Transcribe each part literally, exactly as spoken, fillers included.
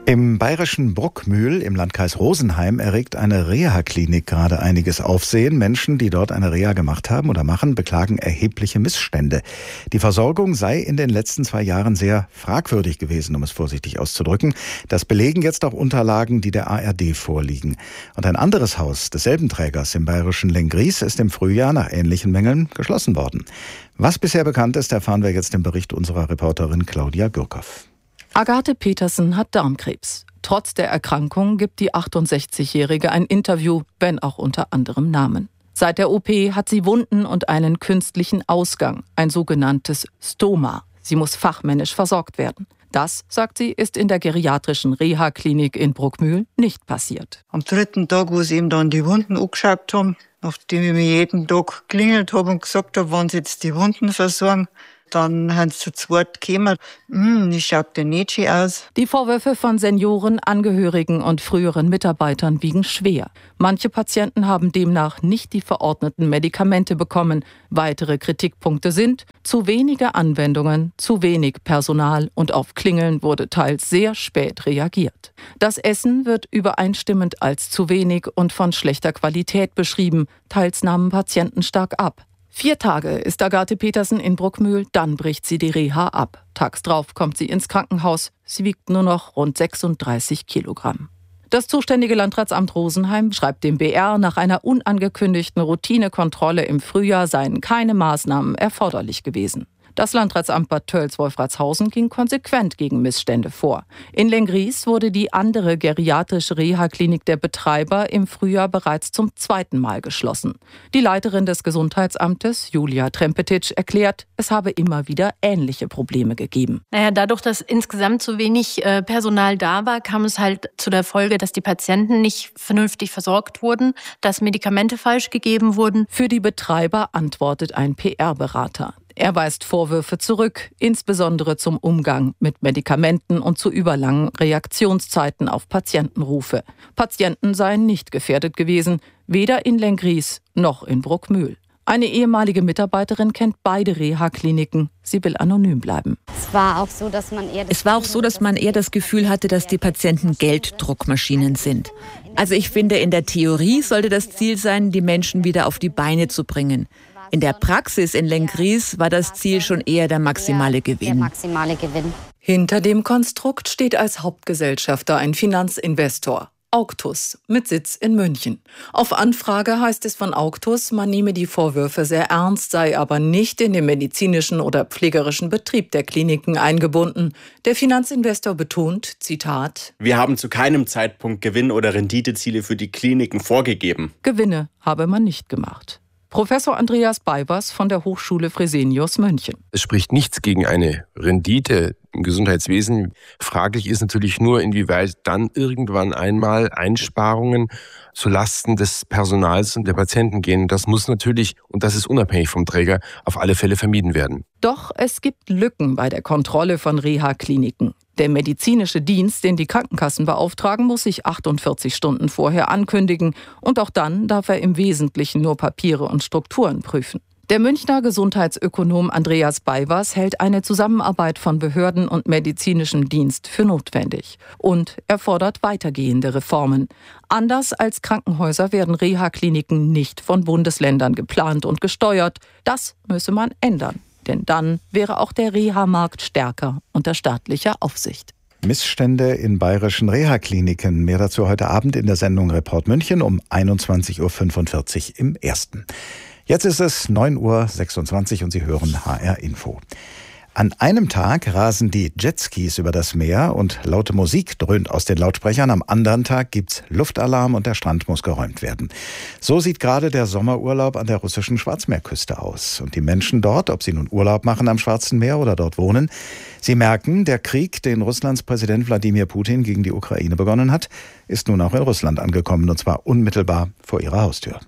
Im bayerischen Bruckmühl im Landkreis Rosenheim erregt eine Reha-Klinik gerade einiges Aufsehen. Menschen, die dort eine Reha gemacht haben oder machen, beklagen erhebliche Missstände. Die Versorgung sei in den letzten zwei Jahren sehr fragwürdig gewesen, um es vorsichtig auszudrücken. Das belegen jetzt auch Unterlagen, die der A R D vorliegen. Und ein anderes Haus desselben Trägers im bayerischen Lenggries ist im Frühjahr nach ähnlichen Mängeln geschlossen worden. Was bisher bekannt ist, erfahren wir jetzt im Bericht unserer Reporterin Claudia Gürkow. Agathe Petersen hat Darmkrebs. Trotz der Erkrankung gibt die achtundsechzigjährige ein Interview, wenn auch unter anderem Namen. Seit der O P hat sie Wunden und einen künstlichen Ausgang, ein sogenanntes Stoma. Sie muss fachmännisch versorgt werden. Das, sagt sie, ist in der geriatrischen Reha-Klinik in Bruckmühl nicht passiert. Am dritten Tag, wo sie ihm dann die Wunden angeschaut haben, nachdem ich mir jeden Tag geklingelt habe und gesagt habe, wann sie jetzt die Wunden versorgen, dann haben sie zu zweit gekommen. Hm, ich schaut denn nicht schön aus. Die Vorwürfe von Senioren, Angehörigen und früheren Mitarbeitern wiegen schwer. Manche Patienten haben demnach nicht die verordneten Medikamente bekommen. Weitere Kritikpunkte sind zu wenige Anwendungen, zu wenig Personal und auf Klingeln wurde teils sehr spät reagiert. Das Essen wird übereinstimmend als zu wenig und von schlechter Qualität beschrieben. Teils nahmen Patienten stark ab. Vier Tage ist Agathe Petersen in Bruckmühl, dann bricht sie die Reha ab. Tags drauf kommt sie ins Krankenhaus. Sie wiegt nur noch rund sechsunddreißig Kilogramm. Das zuständige Landratsamt Rosenheim schreibt dem B R, nach einer unangekündigten Routinekontrolle im Frühjahr seien keine Maßnahmen erforderlich gewesen. Das Landratsamt Bad Tölz-Wolfratshausen ging konsequent gegen Missstände vor. In Lenggries wurde die andere geriatrische Reha-Klinik der Betreiber im Frühjahr bereits zum zweiten Mal geschlossen. Die Leiterin des Gesundheitsamtes, Julia Trempetic, erklärt, es habe immer wieder ähnliche Probleme gegeben. Naja, dadurch, dass insgesamt so wenig äh, Personal da war, kam es halt zu der Folge, dass die Patienten nicht vernünftig versorgt wurden, dass Medikamente falsch gegeben wurden. Für die Betreiber antwortet ein P R-Berater. Er weist Vorwürfe zurück, insbesondere zum Umgang mit Medikamenten und zu überlangen Reaktionszeiten auf Patientenrufe. Patienten seien nicht gefährdet gewesen, weder in Lenggries noch in Bruckmühl. Eine ehemalige Mitarbeiterin kennt beide Reha-Kliniken. Sie will anonym bleiben. Es war auch so, dass man eher das, es war auch so, dass man eher das Gefühl hatte, dass die Patienten Gelddruckmaschinen sind. Also ich finde, in der Theorie sollte das Ziel sein, die Menschen wieder auf die Beine zu bringen. In der Praxis in Lenggries war das Ziel schon eher der maximale Gewinn. Der maximale Gewinn. Hinter dem Konstrukt steht als Hauptgesellschafter ein Finanzinvestor, Auctus, mit Sitz in München. Auf Anfrage heißt es von Auctus, man nehme die Vorwürfe sehr ernst, sei aber nicht in den medizinischen oder pflegerischen Betrieb der Kliniken eingebunden. Der Finanzinvestor betont, Zitat: Wir haben zu keinem Zeitpunkt Gewinn- oder Renditeziele für die Kliniken vorgegeben. Gewinne habe man nicht gemacht. Professor Andreas Beibers von der Hochschule Fresenius München. Es spricht nichts gegen eine Rendite im Gesundheitswesen. Fraglich ist natürlich nur, inwieweit dann irgendwann einmal Einsparungen zulasten des Personals und der Patienten gehen. Das muss natürlich, und das ist unabhängig vom Träger, auf alle Fälle vermieden werden. Doch es gibt Lücken bei der Kontrolle von Reha-Kliniken. Der medizinische Dienst, den die Krankenkassen beauftragen, muss sich achtundvierzig Stunden vorher ankündigen. Und auch dann darf er im Wesentlichen nur Papiere und Strukturen prüfen. Der Münchner Gesundheitsökonom Andreas Beibers hält eine Zusammenarbeit von Behörden und medizinischem Dienst für notwendig. Und er fordert weitergehende Reformen. Anders als Krankenhäuser werden Reha-Kliniken nicht von Bundesländern geplant und gesteuert. Das müsse man ändern. Denn dann wäre auch der Reha-Markt stärker unter staatlicher Aufsicht. Missstände in bayerischen Reha-Kliniken. Mehr dazu heute Abend in der Sendung Report München um einundzwanzig Uhr fünfundvierzig im Ersten. Jetzt ist es neun Uhr sechsundzwanzig und Sie hören H R Info. An einem Tag rasen die Jetskis über das Meer und laute Musik dröhnt aus den Lautsprechern. Am anderen Tag gibt's Luftalarm und der Strand muss geräumt werden. So sieht gerade der Sommerurlaub an der russischen Schwarzmeerküste aus. Und die Menschen dort, ob sie nun Urlaub machen am Schwarzen Meer oder dort wohnen, sie merken, der Krieg, den Russlands Präsident Wladimir Putin gegen die Ukraine begonnen hat, ist nun auch in Russland angekommen, und zwar unmittelbar vor ihrer Haustür.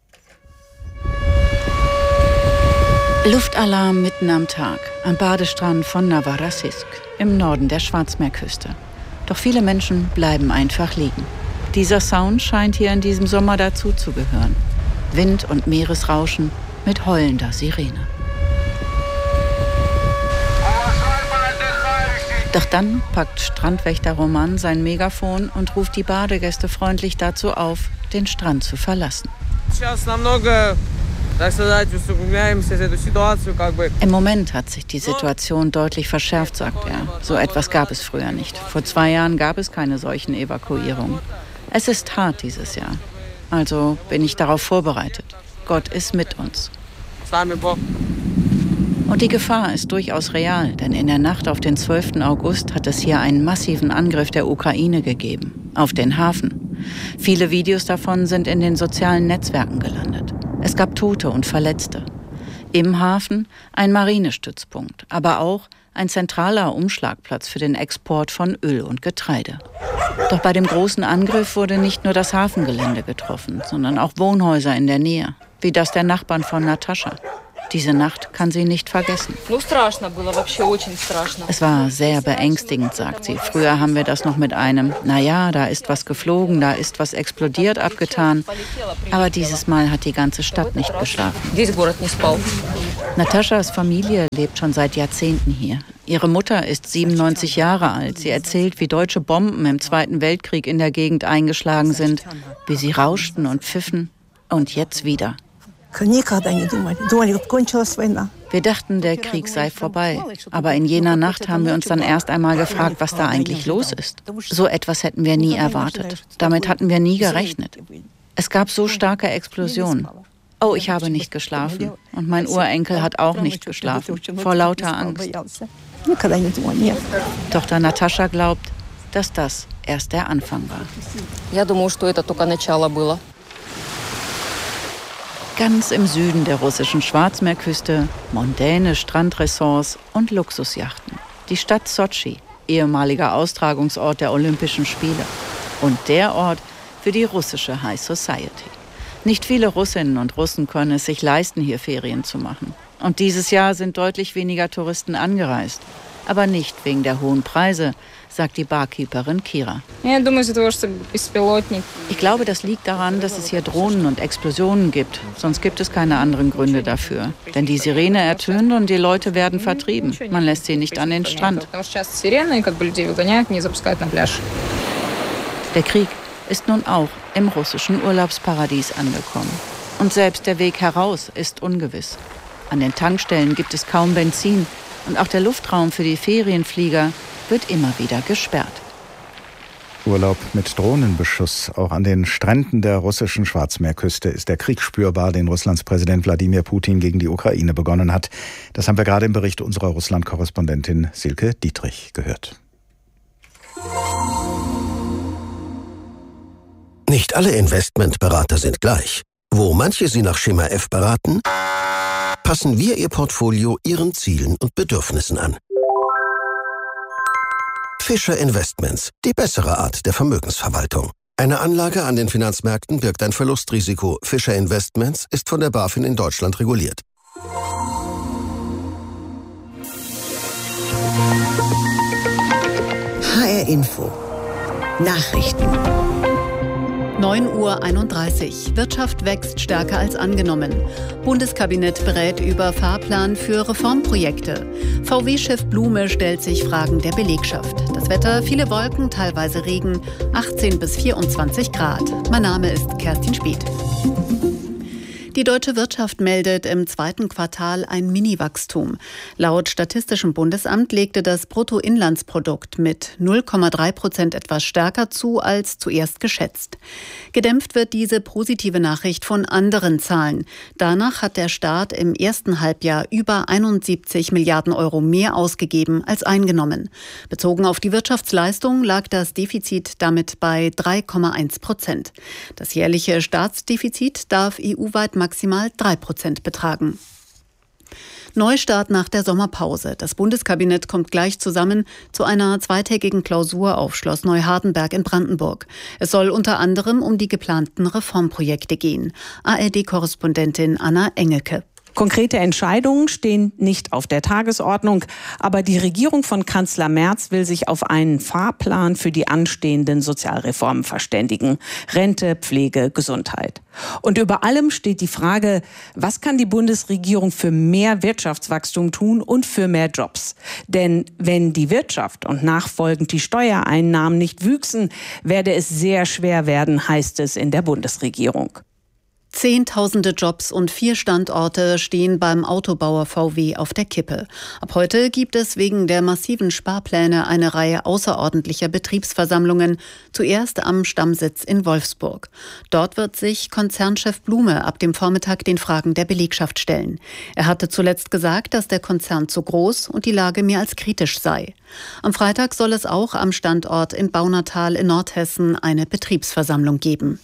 Luftalarm mitten am Tag am Badestrand von Novorossiysk im Norden der Schwarzmeerküste. Doch viele Menschen bleiben einfach liegen. Dieser Sound scheint hier in diesem Sommer dazu zu gehören. Wind und Meeresrauschen mit heulender Sirene. Doch dann packt Strandwächter Roman sein Megafon und ruft die Badegäste freundlich dazu auf, den Strand zu verlassen. Im Moment hat sich die Situation deutlich verschärft, sagt er. So etwas gab es früher nicht. Vor zwei Jahren gab es keine solchen Evakuierungen. Es ist hart dieses Jahr. Also bin ich darauf vorbereitet. Gott ist mit uns. Und die Gefahr ist durchaus real, denn in der Nacht auf den zwölften August hat es hier einen massiven Angriff der Ukraine gegeben, auf den Hafen. Viele Videos davon sind in den sozialen Netzwerken gelandet. Es gab Tote und Verletzte. Im Hafen ein Marinestützpunkt, aber auch ein zentraler Umschlagplatz für den Export von Öl und Getreide. Doch bei dem großen Angriff wurde nicht nur das Hafengelände getroffen, sondern auch Wohnhäuser in der Nähe, wie das der Nachbarn von Natascha. Diese Nacht kann sie nicht vergessen. Es war sehr beängstigend, sagt sie. Früher haben wir das noch mit einem, naja, da ist was geflogen, da ist was explodiert, abgetan. Aber dieses Mal hat die ganze Stadt nicht geschlafen. Nataschas Familie lebt schon seit Jahrzehnten hier. Ihre Mutter ist siebenundneunzig Jahre alt. Sie erzählt, wie deutsche Bomben im Zweiten Weltkrieg in der Gegend eingeschlagen sind, wie sie rauschten und pfiffen. Und jetzt wieder. Wir dachten, der Krieg sei vorbei. Aber in jener Nacht haben wir uns dann erst einmal gefragt, was da eigentlich los ist. So etwas hätten wir nie erwartet. Damit hatten wir nie gerechnet. Es gab so starke Explosionen. Oh, ich habe nicht geschlafen. Und mein Urenkel hat auch nicht geschlafen. Vor lauter Angst. Tochter Natascha glaubt, dass das erst der Anfang war. Ganz im Süden der russischen Schwarzmeerküste, mondäne Strandressorts und Luxusjachten. Die Stadt Sotschi, ehemaliger Austragungsort der Olympischen Spiele. Und der Ort für die russische High Society. Nicht viele Russinnen und Russen können es sich leisten, hier Ferien zu machen. Und dieses Jahr sind deutlich weniger Touristen angereist. Aber nicht wegen der hohen Preise, sagt die Barkeeperin Kira. Ich glaube, das liegt daran, dass es hier Drohnen und Explosionen gibt. Sonst gibt es keine anderen Gründe dafür. Denn die Sirene ertönt und die Leute werden vertrieben. Man lässt sie nicht an den Strand. Der Krieg ist nun auch im russischen Urlaubsparadies angekommen. Und selbst der Weg heraus ist ungewiss. An den Tankstellen gibt es kaum Benzin. Und auch der Luftraum für die Ferienflieger wird immer wieder gesperrt. Urlaub mit Drohnenbeschuss. Auch an den Stränden der russischen Schwarzmeerküste ist der Krieg spürbar, den Russlands Präsident Wladimir Putin gegen die Ukraine begonnen hat. Das haben wir gerade im Bericht unserer Russland-Korrespondentin Silke Dietrich gehört. Nicht alle Investmentberater sind gleich. Wo manche Sie nach Schema F beraten, passen wir Ihr Portfolio Ihren Zielen und Bedürfnissen an. Fischer Investments, die bessere Art der Vermögensverwaltung. Eine Anlage an den Finanzmärkten birgt ein Verlustrisiko. Fischer Investments ist von der BaFin in Deutschland reguliert. H R Info. Nachrichten. neun Uhr einunddreißig. Wirtschaft wächst stärker als angenommen. Bundeskabinett berät über Fahrplan für Reformprojekte. V W-Chef Blume stellt sich Fragen der Belegschaft. Das Wetter, viele Wolken, teilweise Regen, achtzehn bis vierundzwanzig Grad. Mein Name ist Kerstin Speth. Die deutsche Wirtschaft meldet im zweiten Quartal ein Mini-Wachstum. Laut Statistischem Bundesamt legte das Bruttoinlandsprodukt mit null Komma drei Prozent etwas stärker zu als zuerst geschätzt. Gedämpft wird diese positive Nachricht von anderen Zahlen. Danach hat der Staat im ersten Halbjahr über einundsiebzig Milliarden Euro mehr ausgegeben als eingenommen. Bezogen auf die Wirtschaftsleistung lag das Defizit damit bei drei Komma eins Prozent. Das jährliche Staatsdefizit darf E U-weit maximal drei Prozent betragen. Neustart nach der Sommerpause. Das Bundeskabinett kommt gleich zusammen zu einer zweitägigen Klausur auf Schloss Neuhardenberg in Brandenburg. Es soll unter anderem um die geplanten Reformprojekte gehen. A R D-Korrespondentin Anna Engelke. Konkrete Entscheidungen stehen nicht auf der Tagesordnung, aber die Regierung von Kanzler Merz will sich auf einen Fahrplan für die anstehenden Sozialreformen verständigen. Rente, Pflege, Gesundheit. Und über allem steht die Frage, was kann die Bundesregierung für mehr Wirtschaftswachstum tun und für mehr Jobs? Denn wenn die Wirtschaft und nachfolgend die Steuereinnahmen nicht wüchsen, werde es sehr schwer werden, heißt es in der Bundesregierung. Zehntausende Jobs und vier Standorte stehen beim Autobauer V W auf der Kippe. Ab heute gibt es wegen der massiven Sparpläne eine Reihe außerordentlicher Betriebsversammlungen, zuerst am Stammsitz in Wolfsburg. Dort wird sich Konzernchef Blume ab dem Vormittag den Fragen der Belegschaft stellen. Er hatte zuletzt gesagt, dass der Konzern zu groß und die Lage mehr als kritisch sei. Am Freitag soll es auch am Standort in Baunatal in Nordhessen eine Betriebsversammlung geben.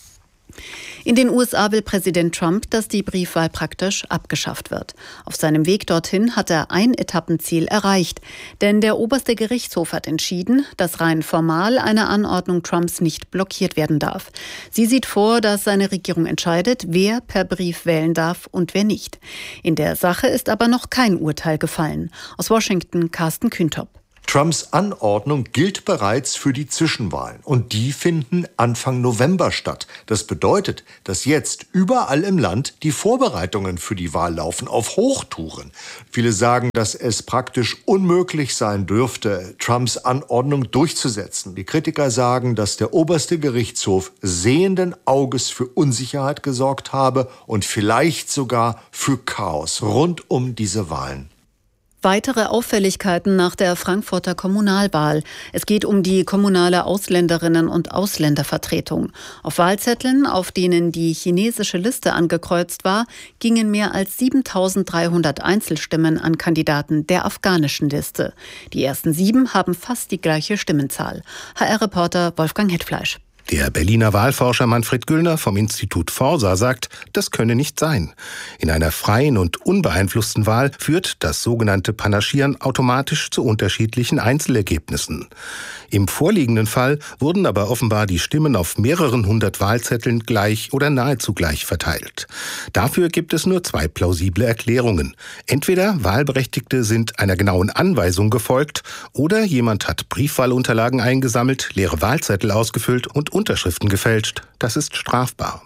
In den U S A will Präsident Trump, dass die Briefwahl praktisch abgeschafft wird. Auf seinem Weg dorthin hat er ein Etappenziel erreicht. Denn der oberste Gerichtshof hat entschieden, dass rein formal eine Anordnung Trumps nicht blockiert werden darf. Sie sieht vor, dass seine Regierung entscheidet, wer per Brief wählen darf und wer nicht. In der Sache ist aber noch kein Urteil gefallen. Aus Washington Carsten Kühntop. Trumps Anordnung gilt bereits für die Zwischenwahlen und die finden Anfang November statt. Das bedeutet, dass jetzt überall im Land die Vorbereitungen für die Wahl laufen, auf Hochtouren. Viele sagen, dass es praktisch unmöglich sein dürfte, Trumps Anordnung durchzusetzen. Die Kritiker sagen, dass der oberste Gerichtshof sehenden Auges für Unsicherheit gesorgt habe und vielleicht sogar für Chaos rund um diese Wahlen. Weitere Auffälligkeiten nach der Frankfurter Kommunalwahl. Es geht um die kommunale Ausländerinnen- und Ausländervertretung. Auf Wahlzetteln, auf denen die chinesische Liste angekreuzt war, gingen mehr als siebentausenddreihundert Einzelstimmen an Kandidaten der afghanischen Liste. Die ersten sieben haben fast die gleiche Stimmenzahl. H R-Reporter Wolfgang Hetfleisch. Der Berliner Wahlforscher Manfred Güllner vom Institut Forsa sagt, das könne nicht sein. In einer freien und unbeeinflussten Wahl führt das sogenannte Panaschieren automatisch zu unterschiedlichen Einzelergebnissen. Im vorliegenden Fall wurden aber offenbar die Stimmen auf mehreren hundert Wahlzetteln gleich oder nahezu gleich verteilt. Dafür gibt es nur zwei plausible Erklärungen. Entweder Wahlberechtigte sind einer genauen Anweisung gefolgt oder jemand hat Briefwahlunterlagen eingesammelt, leere Wahlzettel ausgefüllt und Unterschriften gefälscht. Das ist strafbar.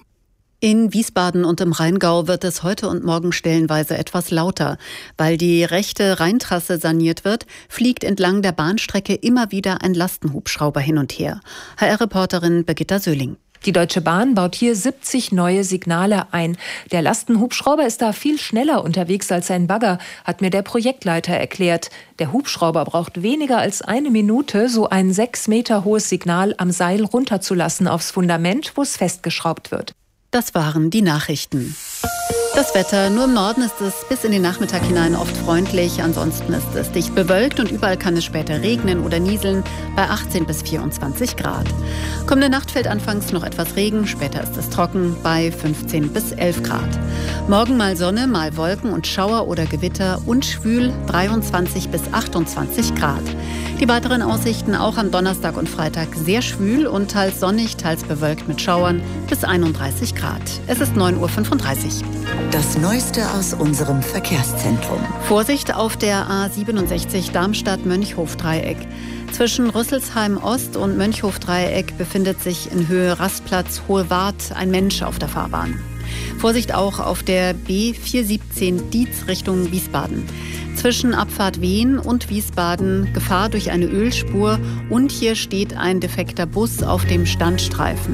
In Wiesbaden und im Rheingau wird es heute und morgen stellenweise etwas lauter. Weil die rechte Rheintrasse saniert wird, fliegt entlang der Bahnstrecke immer wieder ein Lastenhubschrauber hin und her. H R-Reporterin Birgitta Söhling. Die Deutsche Bahn baut hier siebzig neue Signale ein. Der Lastenhubschrauber ist da viel schneller unterwegs als ein Bagger, hat mir der Projektleiter erklärt. Der Hubschrauber braucht weniger als eine Minute, so ein sechs Meter hohes Signal am Seil runterzulassen aufs Fundament, wo es festgeschraubt wird. Das waren die Nachrichten. Das Wetter, nur im Norden ist es bis in den Nachmittag hinein oft freundlich, ansonsten ist es dicht bewölkt und überall kann es später regnen oder nieseln bei achtzehn bis vierundzwanzig Grad. Kommende Nacht fällt anfangs noch etwas Regen, später ist es trocken bei fünfzehn bis elf Grad. Morgen mal Sonne, mal Wolken und Schauer oder Gewitter und schwül dreiundzwanzig bis achtundzwanzig Grad. Die weiteren Aussichten auch am Donnerstag und Freitag sehr schwül und teils sonnig, teils bewölkt mit Schauern bis einunddreißig Grad. Es ist neun Uhr fünfunddreißig. Das Neueste aus unserem Verkehrszentrum. Vorsicht auf der A siebenundsechzig Darmstadt-Mönchhof-Dreieck. Zwischen Rüsselsheim Ost und Mönchhof-Dreieck befindet sich in Höhe Rastplatz Hohe Wart ein Mensch auf der Fahrbahn. Vorsicht auch auf der B vierhundertsiebzehn Dietz Richtung Wiesbaden. Zwischen Abfahrt Wien und Wiesbaden Gefahr durch eine Ölspur und hier steht ein defekter Bus auf dem Standstreifen.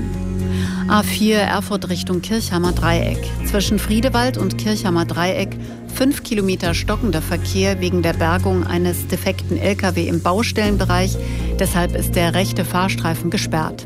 A vier Erfurt Richtung Kirchhammer Dreieck. Zwischen Friedewald und Kirchhammer Dreieck fünf Kilometer stockender Verkehr wegen der Bergung eines defekten L K W im Baustellenbereich. Deshalb ist der rechte Fahrstreifen gesperrt.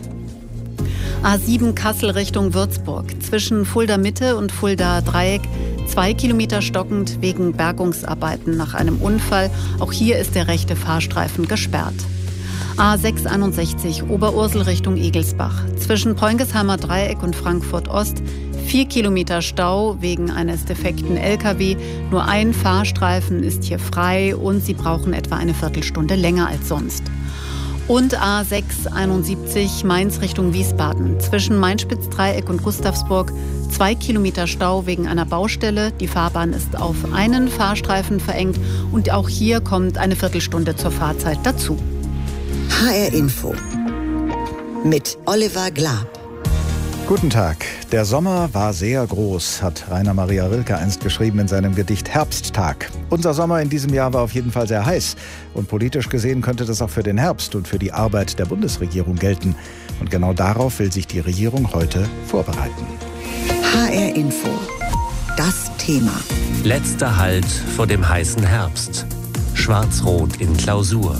A sieben Kassel Richtung Würzburg. Zwischen Fulda Mitte und Fulda Dreieck zwei Kilometer stockend wegen Bergungsarbeiten nach einem Unfall. Auch hier ist der rechte Fahrstreifen gesperrt. A sechs einundsechzig Oberursel Richtung Egelsbach. Zwischen Preungesheimer Dreieck und Frankfurt Ost vier Kilometer Stau wegen eines defekten L K W. Nur ein Fahrstreifen ist hier frei und Sie brauchen etwa eine Viertelstunde länger als sonst. Und A sechs einundsiebzig Mainz Richtung Wiesbaden. Zwischen Main-Spitz-Dreieck und Gustavsburg zwei Kilometer Stau wegen einer Baustelle. Die Fahrbahn ist auf einen Fahrstreifen verengt und auch hier kommt eine Viertelstunde zur Fahrzeit dazu. H R Info mit Oliver Glab. Guten Tag. Der Sommer war sehr groß, hat Rainer Maria Rilke einst geschrieben in seinem Gedicht Herbsttag. Unser Sommer in diesem Jahr war auf jeden Fall sehr heiß. Und politisch gesehen könnte das auch für den Herbst und für die Arbeit der Bundesregierung gelten. Und genau darauf will sich die Regierung heute vorbereiten. H R Info. Das Thema. Letzter Halt vor dem heißen Herbst. Schwarz-Rot in Klausur.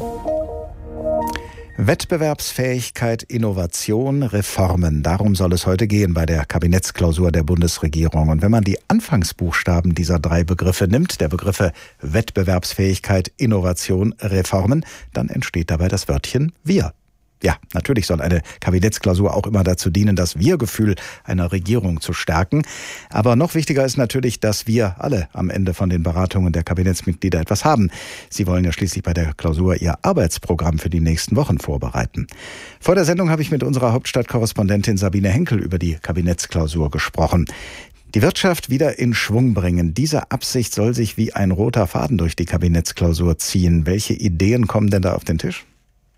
Wettbewerbsfähigkeit, Innovation, Reformen. Darum soll es heute gehen bei der Kabinettsklausur der Bundesregierung. Und wenn man die Anfangsbuchstaben dieser drei Begriffe nimmt, der Begriffe Wettbewerbsfähigkeit, Innovation, Reformen, dann entsteht dabei das Wörtchen wir. Ja, natürlich soll eine Kabinettsklausur auch immer dazu dienen, das Wir-Gefühl einer Regierung zu stärken. Aber noch wichtiger ist natürlich, dass wir alle am Ende von den Beratungen der Kabinettsmitglieder etwas haben. Sie wollen ja schließlich bei der Klausur ihr Arbeitsprogramm für die nächsten Wochen vorbereiten. Vor der Sendung habe ich mit unserer Hauptstadtkorrespondentin Sabine Henkel über die Kabinettsklausur gesprochen. Die Wirtschaft wieder in Schwung bringen. Diese Absicht soll sich wie ein roter Faden durch die Kabinettsklausur ziehen. Welche Ideen kommen denn da auf den Tisch?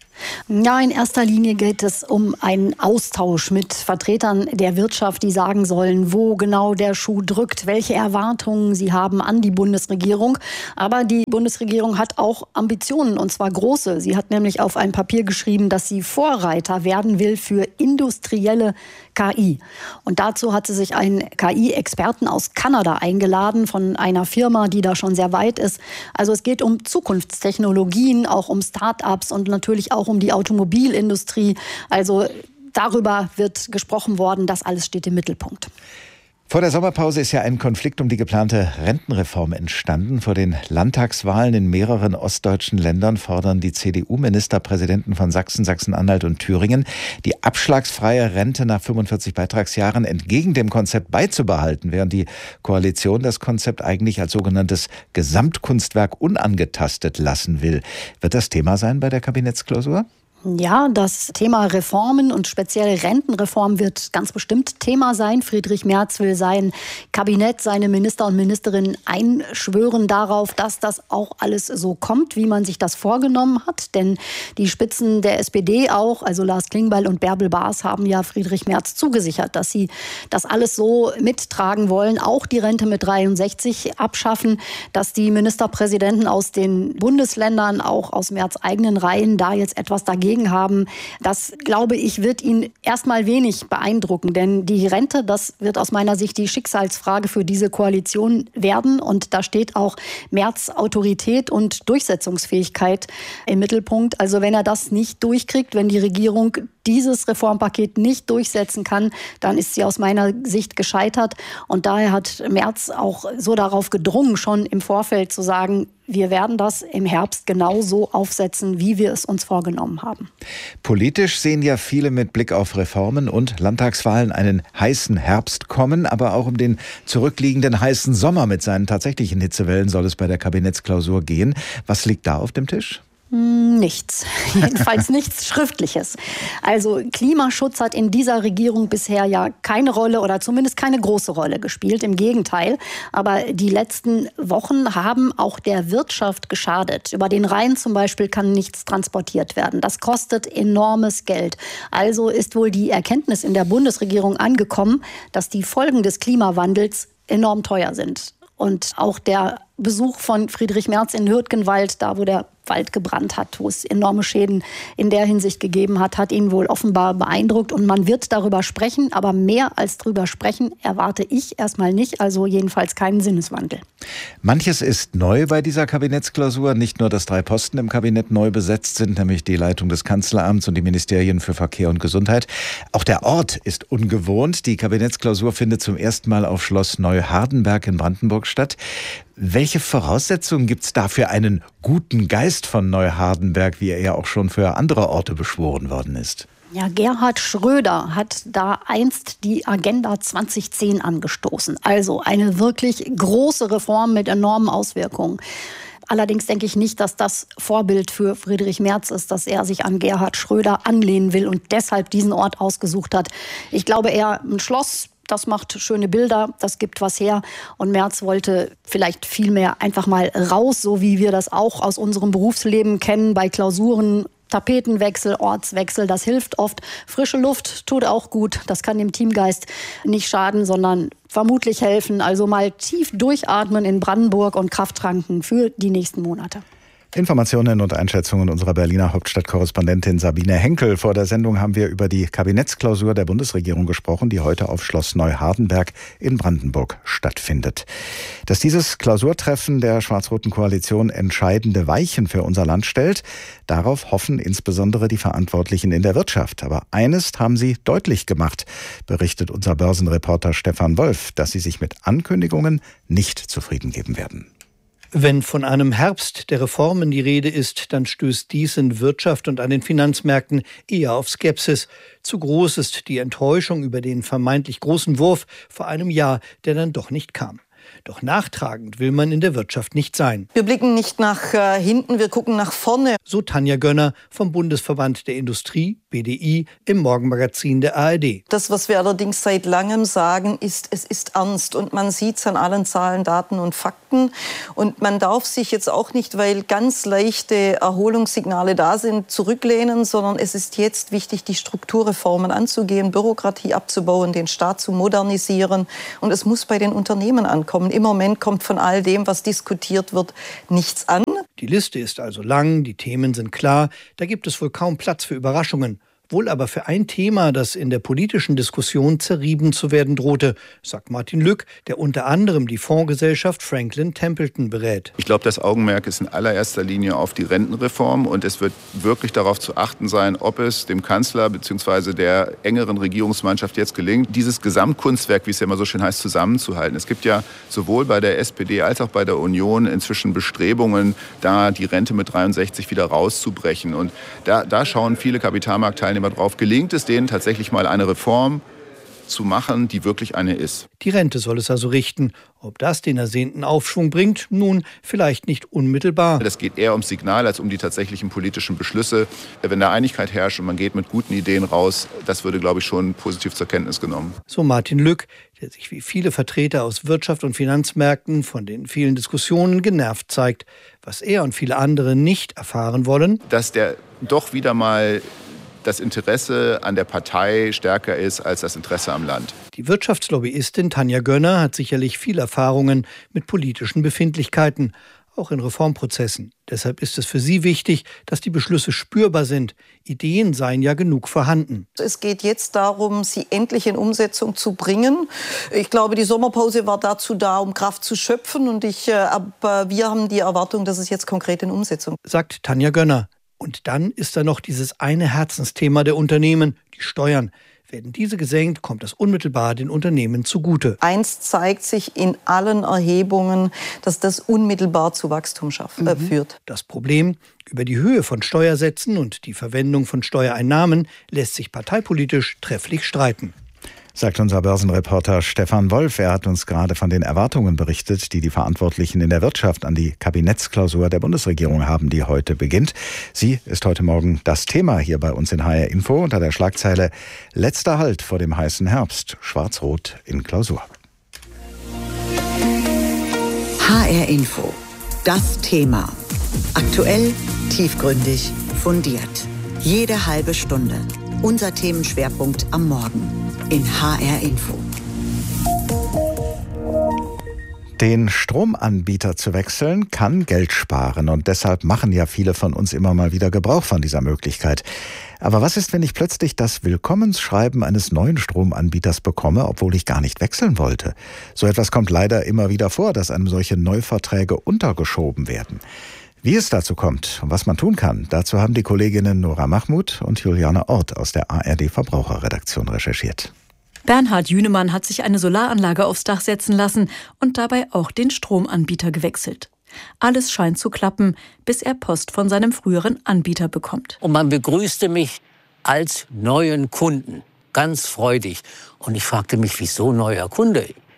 Ja, in erster Linie geht es um einen Austausch mit Vertretern der Wirtschaft, die sagen sollen, wo genau der Schuh drückt, welche Erwartungen sie haben an die Bundesregierung. Aber die Bundesregierung hat auch Ambitionen, und zwar große. Sie hat nämlich auf ein Papier geschrieben, dass sie Vorreiter werden will für industrielle K I. Und dazu hat sie sich einen K I-Experten aus Kanada eingeladen, von einer Firma, die da schon sehr weit ist. Also es geht um Zukunftstechnologien, auch um Start-ups und natürlich auch um die Automobilindustrie. Also darüber wird gesprochen worden, das alles steht im Mittelpunkt. Vor der Sommerpause ist ja ein Konflikt um die geplante Rentenreform entstanden. Vor den Landtagswahlen in mehreren ostdeutschen Ländern fordern die C D U-Ministerpräsidenten von Sachsen, Sachsen-Anhalt und Thüringen, die abschlagsfreie Rente nach fünfundvierzig Beitragsjahren entgegen dem Konzept beizubehalten, während die Koalition das Konzept eigentlich als sogenanntes Gesamtkunstwerk unangetastet lassen will. Wird das Thema sein bei der Kabinettsklausur? Ja, das Thema Reformen und speziell Rentenreform wird ganz bestimmt Thema sein. Friedrich Merz will sein Kabinett, seine Minister und Ministerinnen einschwören darauf, dass das auch alles so kommt, wie man sich das vorgenommen hat. Denn die Spitzen der S P D auch, also Lars Klingbeil und Bärbel Baas, haben ja Friedrich Merz zugesichert, dass sie das alles so mittragen wollen, auch die Rente mit dreiundsechzig abschaffen, dass die Ministerpräsidenten aus den Bundesländern, auch aus Merz eigenen Reihen, da jetzt etwas dagegen haben. Das, glaube ich, wird ihn erstmal wenig beeindrucken, denn die Rente, das wird aus meiner Sicht die Schicksalsfrage für diese Koalition werden, und da steht auch Merz Autorität und Durchsetzungsfähigkeit im Mittelpunkt. Also wenn er das nicht durchkriegt, wenn die Regierung dieses Reformpaket nicht durchsetzen kann, dann ist sie aus meiner Sicht gescheitert, und daher hat Merz auch so darauf gedrungen, schon im Vorfeld zu sagen, wir werden das im Herbst genau so aufsetzen, wie wir es uns vorgenommen haben. Politisch sehen ja viele mit Blick auf Reformen und Landtagswahlen einen heißen Herbst kommen, aber auch um den zurückliegenden heißen Sommer mit seinen tatsächlichen Hitzewellen soll es bei der Kabinettsklausur gehen. Was liegt da auf dem Tisch? Nichts. Jedenfalls nichts Schriftliches. Also Klimaschutz hat in dieser Regierung bisher ja keine Rolle oder zumindest keine große Rolle gespielt. Im Gegenteil. Aber die letzten Wochen haben auch der Wirtschaft geschadet. Über den Rhein zum Beispiel kann nichts transportiert werden. Das kostet enormes Geld. Also ist wohl die Erkenntnis in der Bundesregierung angekommen, dass die Folgen des Klimawandels enorm teuer sind. Und auch der Besuch von Friedrich Merz in Hürtgenwald, da wo der Wald gebrannt hat, wo es enorme Schäden in der Hinsicht gegeben hat, hat ihn wohl offenbar beeindruckt. Und man wird darüber sprechen, aber mehr als darüber sprechen erwarte ich erstmal nicht, also jedenfalls keinen Sinneswandel. Manches ist neu bei dieser Kabinettsklausur. Nicht nur, dass drei Posten im Kabinett neu besetzt sind, nämlich die Leitung des Kanzleramts und die Ministerien für Verkehr und Gesundheit. Auch der Ort ist ungewohnt. Die Kabinettsklausur findet zum ersten Mal auf Schloss Neuhardenberg in Brandenburg statt. Welche Voraussetzungen gibt es da für einen guten Geist von Neuhardenberg, wie er ja auch schon für andere Orte beschworen worden ist? Ja, Gerhard Schröder hat da einst die Agenda zwanzig zehn angestoßen. Also eine wirklich große Reform mit enormen Auswirkungen. Allerdings denke ich nicht, dass das Vorbild für Friedrich Merz ist, dass er sich an Gerhard Schröder anlehnen will und deshalb diesen Ort ausgesucht hat. Ich glaube eher ein Schloss. Das macht schöne Bilder, das gibt was her. Und Merz wollte vielleicht vielmehr einfach mal raus, so wie wir das auch aus unserem Berufsleben kennen, bei Klausuren, Tapetenwechsel, Ortswechsel, das hilft oft. Frische Luft tut auch gut, das kann dem Teamgeist nicht schaden, sondern vermutlich helfen. Also mal tief durchatmen in Brandenburg und Kraft tanken für die nächsten Monate. Informationen und Einschätzungen unserer Berliner Hauptstadtkorrespondentin Sabine Henkel. Vor der Sendung haben wir über die Kabinettsklausur der Bundesregierung gesprochen, die heute auf Schloss Neuhardenberg in Brandenburg stattfindet. Dass dieses Klausurtreffen der schwarz-roten Koalition entscheidende Weichen für unser Land stellt, darauf hoffen insbesondere die Verantwortlichen in der Wirtschaft. Aber eines haben sie deutlich gemacht, berichtet unser Börsenreporter Stefan Wolf, dass sie sich mit Ankündigungen nicht zufrieden geben werden. Wenn von einem Herbst der Reformen die Rede ist, dann stößt dies in Wirtschaft und an den Finanzmärkten eher auf Skepsis. Zu groß ist die Enttäuschung über den vermeintlich großen Wurf vor einem Jahr, der dann doch nicht kam. Doch nachtragend will man in der Wirtschaft nicht sein. Wir blicken nicht nach äh, hinten, wir gucken nach vorne. So Tanja Gönner vom Bundesverband der Industrie, B D I, im Morgenmagazin der A R D. Das, was wir allerdings seit langem sagen, ist, es ist ernst. Und man sieht es an allen Zahlen, Daten und Fakten. Und man darf sich jetzt auch nicht, weil ganz leichte Erholungssignale da sind, zurücklehnen, sondern es ist jetzt wichtig, die Strukturreformen anzugehen, Bürokratie abzubauen, den Staat zu modernisieren. Und es muss bei den Unternehmen ankommen. Im Moment kommt von all dem, was diskutiert wird, nichts an. Die Liste ist also lang, die Themen sind klar, da gibt es wohl kaum Platz für Überraschungen. Wohl aber für ein Thema, das in der politischen Diskussion zerrieben zu werden drohte, sagt Martin Lück, der unter anderem die Fondsgesellschaft Franklin Templeton berät. Ich glaube, das Augenmerk ist in allererster Linie auf die Rentenreform und es wird wirklich darauf zu achten sein, ob es dem Kanzler bzw. der engeren Regierungsmannschaft jetzt gelingt, dieses Gesamtkunstwerk, wie es ja immer so schön heißt, zusammenzuhalten. Es gibt ja sowohl bei der S P D als auch bei der Union inzwischen Bestrebungen, da die Rente mit dreiundsechzig wieder rauszubrechen. Und da, da schauen viele Kapitalmarktteilnehmer drauf, gelingt es denen tatsächlich mal eine Reform zu machen, die wirklich eine ist. Die Rente soll es also richten. Ob das den ersehnten Aufschwung bringt? Nun, vielleicht nicht unmittelbar. Das geht eher ums Signal als um die tatsächlichen politischen Beschlüsse. Wenn da Einigkeit herrscht und man geht mit guten Ideen raus, das würde, glaube ich, schon positiv zur Kenntnis genommen. So Martin Lück, der sich wie viele Vertreter aus Wirtschaft und Finanzmärkten von den vielen Diskussionen genervt zeigt. Was er und viele andere nicht erfahren wollen, dass der doch wieder mal das Interesse an der Partei stärker ist als das Interesse am Land. Die Wirtschaftslobbyistin Tanja Gönner hat sicherlich viel Erfahrungen mit politischen Befindlichkeiten, auch in Reformprozessen. Deshalb ist es für sie wichtig, dass die Beschlüsse spürbar sind. Ideen seien ja genug vorhanden. Es geht jetzt darum, sie endlich in Umsetzung zu bringen. Ich glaube, die Sommerpause war dazu da, um Kraft zu schöpfen. Und ich, äh, aber wir haben die Erwartung, dass es jetzt konkret in Umsetzung ist. Sagt Tanja Gönner. Und dann ist da noch dieses eine Herzensthema der Unternehmen, die Steuern. Werden diese gesenkt, kommt das unmittelbar den Unternehmen zugute. Eins zeigt sich in allen Erhebungen, dass das unmittelbar zu Wachstum schaff, äh, führt. Das Problem, über die Höhe von Steuersätzen und die Verwendung von Steuereinnahmen lässt sich parteipolitisch trefflich streiten. Sagt unser Börsenreporter Stefan Wolf. Er hat uns gerade von den Erwartungen berichtet, die die Verantwortlichen in der Wirtschaft an die Kabinettsklausur der Bundesregierung haben, die heute beginnt. Sie ist heute Morgen das Thema hier bei uns in H R Info unter der Schlagzeile Letzter Halt vor dem heißen Herbst. Schwarz-Rot in Klausur. H R Info. Das Thema. Aktuell, tiefgründig, fundiert. Jede halbe Stunde. Unser Themenschwerpunkt am Morgen in H R Info. Den Stromanbieter zu wechseln kann Geld sparen und deshalb machen ja viele von uns immer mal wieder Gebrauch von dieser Möglichkeit. Aber was ist, wenn ich plötzlich das Willkommensschreiben eines neuen Stromanbieters bekomme, obwohl ich gar nicht wechseln wollte? So etwas kommt leider immer wieder vor, dass einem solche Neuverträge untergeschoben werden. Wie es dazu kommt und was man tun kann, dazu haben die Kolleginnen Nora Mahmud und Juliane Ort aus der A R D Verbraucherredaktion recherchiert. Bernhard Jünemann hat sich eine Solaranlage aufs Dach setzen lassen und dabei auch den Stromanbieter gewechselt. Alles scheint zu klappen, bis er Post von seinem früheren Anbieter bekommt. Und man begrüßte mich als neuen Kunden, ganz freudig. Und ich fragte mich, wieso neuer Kunde?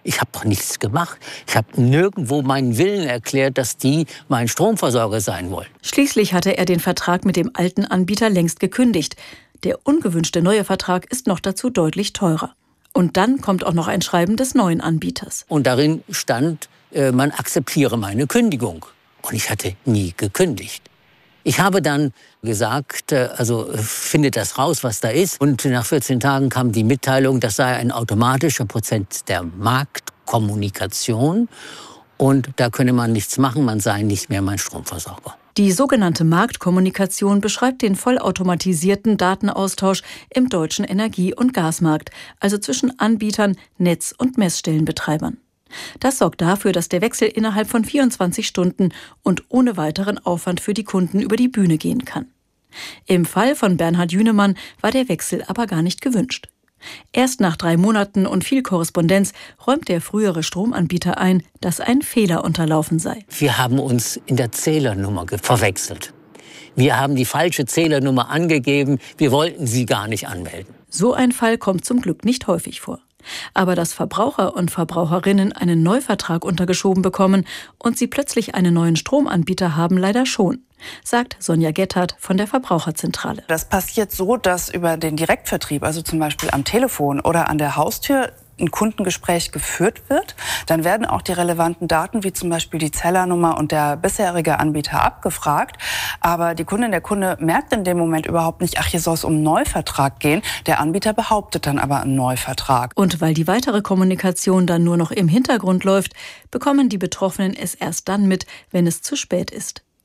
Ich habe doch nichts gemacht. Ich habe nirgendwo meinen Willen erklärt, dass die mein Stromversorger sein wollen. Schließlich hatte er den Vertrag mit dem alten Anbieter längst gekündigt. Der ungewünschte neue Vertrag ist noch dazu deutlich teurer. Und dann kommt auch noch ein Schreiben des neuen Anbieters. Und darin stand, äh, man akzeptiere meine Kündigung. Und ich hatte nie gekündigt. Ich habe dann gesagt, äh, also findet das raus, was da ist. Und nach vierzehn Tagen kam die Mitteilung, das sei ein automatischer Prozess der Marktkommunikation. Und da könne man nichts machen, man sei nicht mehr mein Stromversorger. Die sogenannte Marktkommunikation beschreibt den vollautomatisierten Datenaustausch im deutschen Energie- und Gasmarkt, also zwischen Anbietern, Netz- und Messstellenbetreibern. Das sorgt dafür, dass der Wechsel innerhalb von vierundzwanzig Stunden und ohne weiteren Aufwand für die Kunden über die Bühne gehen kann. Im Fall von Bernhard Jünemann war der Wechsel aber gar nicht gewünscht. Erst nach drei Monaten und viel Korrespondenz räumt der frühere Stromanbieter ein, dass ein Fehler unterlaufen sei. Wir haben uns in der Zählernummer verwechselt. Wir haben die falsche Zählernummer angegeben. Wir wollten sie gar nicht anmelden. So ein Fall kommt zum Glück nicht häufig vor. Aber dass Verbraucher und Verbraucherinnen einen Neuvertrag untergeschoben bekommen und sie plötzlich einen neuen Stromanbieter haben, leider schon, sagt Sonja Gettert von der Verbraucherzentrale. Das passiert so, dass über den Direktvertrieb, also zum Beispiel am Telefon oder an der Haustür, ein Kundengespräch geführt wird. Dann werden auch die relevanten Daten, wie zum Beispiel die Zählernummer und der bisherige Anbieter, abgefragt. Aber die Kundin, der Kunde merkt in dem Moment überhaupt nicht, ach, hier soll es um einen Neuvertrag gehen. Der Anbieter behauptet dann aber einen Neuvertrag. Und weil die weitere Kommunikation dann nur noch im Hintergrund läuft, bekommen die Betroffenen es erst dann mit, wenn es zu spät ist.